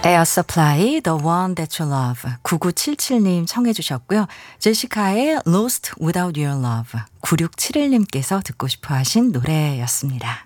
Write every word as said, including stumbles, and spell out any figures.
에어 서플라이 The One That You Love 구구칠칠 님 청해 주셨고요. 제시카의 Lost Without Your Love 구육칠일 님께서 듣고 싶어 하신 노래였습니다.